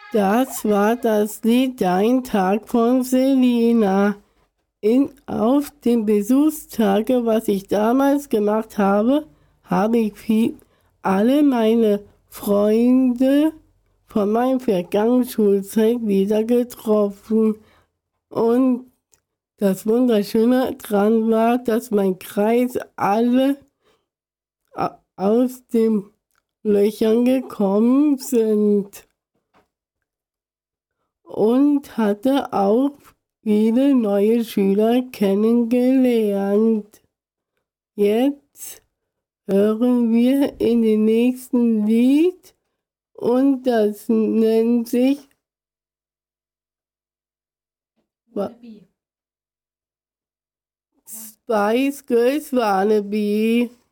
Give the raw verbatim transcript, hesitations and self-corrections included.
Das war das Lied Dein Tag von Selina. In, auf dem Besuchstage, was ich damals gemacht habe, habe ich viel, alle meine Freunde von meiner vergangenen Schulzeit wieder getroffen. Und das Wunderschöne dran war, dass mein Kreis alle aus den Löchern gekommen sind und hatte auch viele neue Schüler kennengelernt. Jetzt hören wir in den nächsten Lied und das nennt sich Spice Girls Wannabe.